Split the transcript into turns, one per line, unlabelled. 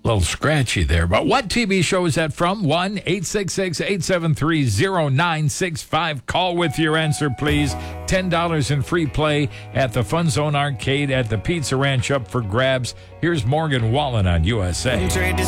little scratchy there. But what TV show is that from? 1-866-873-0965. Call with your answer, please. $10 in free play at the Fun Zone Arcade at the Pizza Ranch up for grabs. Here's Morgan Wallen on USA.